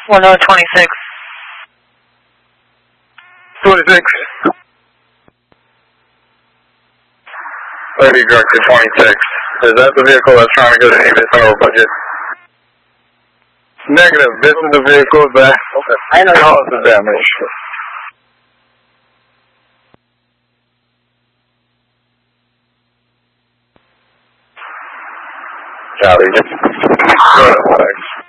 1026. 26. Lady Director 26. Is that the vehicle that's trying to go to Avis on our budget? Negative. This is the vehicle that caused the damage. Copy. Thanks.